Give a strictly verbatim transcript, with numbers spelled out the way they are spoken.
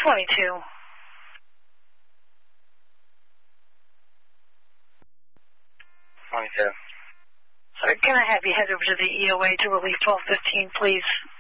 twenty-two. twenty-two. Sir, can I have you head over to the E O A to release twelve fifteen, please?